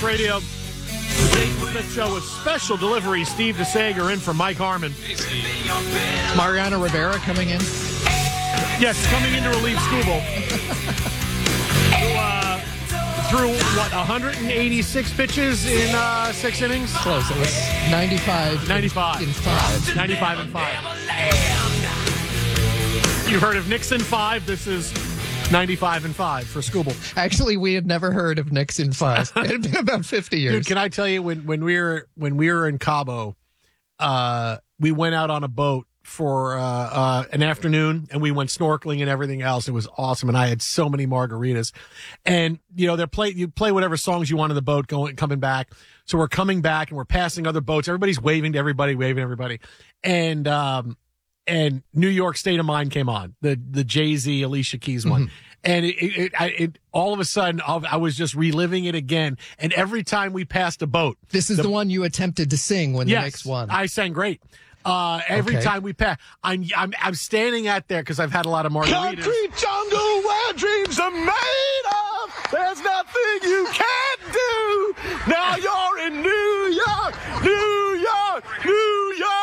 Sports Radio. The Jason Smith Show with special delivery. Steve DeSager in for Mike Harmon. Mariano Rivera coming in. Yes, coming in to relieve Skubal. Through, 186 pitches in 6 innings? Close. It was 95. 95. In 5. 95 and 5. You heard of Nixon 5. This is 95 and 5 for Skubal. Actually, we had never heard of Nixon 5. It had been about 50 years. Dude, can I tell you, when we were in Cabo, we went out on a boat for an afternoon, and we went snorkeling and everything else. It was awesome, and I had so many margaritas. And you play whatever songs you want on the boat, coming back. So we're coming back, and we're passing other boats. Everybody's waving to everybody, and New York State of Mind came on, the Jay-Z Alicia Keys one. Mm-hmm. And it all of a sudden, I was just reliving it again. And every time we passed a boat. This is the one you attempted to sing when the Knicks won. I sang great. Every time we pass, I'm standing out there because I've had a lot of margaritas. Concrete jungle where dreams are made of. There's nothing you can't do. Now you're in New York, New York, New York.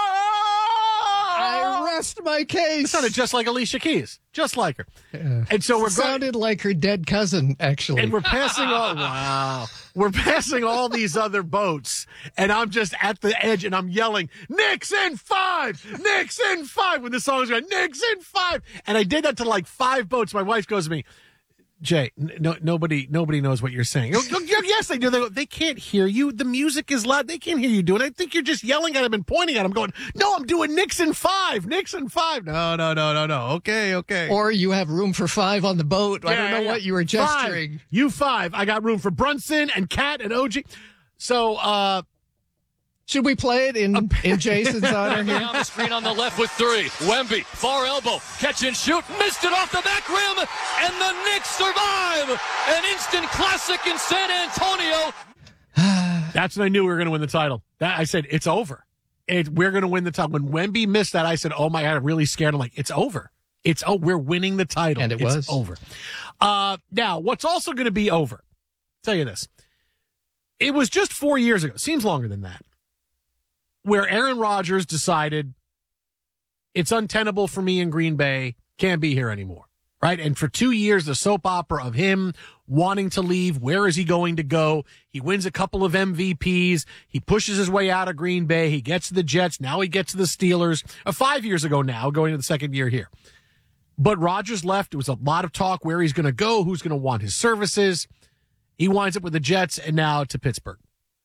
I rest my case. It sounded just like Alicia Keys, just like her. Yeah. And so sounded like her dead cousin, actually. And we're passing we're passing all these other boats, and I'm just at the edge, and I'm yelling, Nixon 5! Nixon 5! When the song's going, Nixon 5! And I did that to like 5 boats. My wife goes to me, Jay, nobody knows what you're saying. Yes, they do. They can't hear you. The music is loud. They can't hear you doing it. I think you're just yelling at them and pointing at them, going, no, I'm doing Nixon 5. Nixon 5. No. Okay. Or you have room for 5 on the boat. I don't know what you were gesturing. 5. You 5. I got room for Brunson and Cat and OG. So, should we play it in Jason's honor here? On the screen on the left with 3. Wemby, far elbow, catch and shoot, missed it off the back rim, and the Knicks survive. An instant classic in San Antonio. That's when I knew we were going to win the title. I said, it's over. We're going to win the title. When Wemby missed that, I said, oh my God, I'm really scared. I'm like, it's over. We're winning the title. And it's over. Now, what's also going to be over, I'll tell you this. It was just 4 years ago. Seems longer than that. Where Aaron Rodgers decided it's untenable for me in Green Bay, can't be here anymore, right? And for 2 years, the soap opera of him wanting to leave, where is he going to go? He wins a couple of MVPs. He pushes his way out of Green Bay. He gets to the Jets. Now he gets to the Steelers. 5 years ago now, going to the second year here. But Rodgers left. There was a lot of talk where he's going to go, who's going to want his services. He winds up with the Jets and now to Pittsburgh.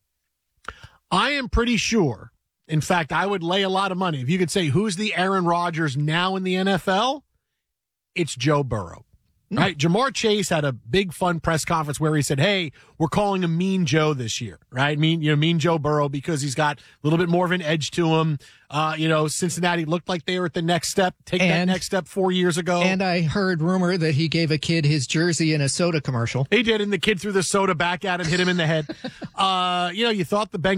I am pretty sure. In fact, I would lay a lot of money. If you could say, who's the Aaron Rodgers now in the NFL? It's Joe Burrow. Right? Jamar Chase had a big fun press conference where he said, hey, we're calling him Mean Joe this year, right? Mean Joe Burrow, because he's got a little bit more of an edge to him. Cincinnati looked like they were at the next step, that next step 4 years ago. And I heard rumor that he gave a kid his jersey in a soda commercial. He did, and the kid threw the soda back at him, hit him in the head. You thought the Bengals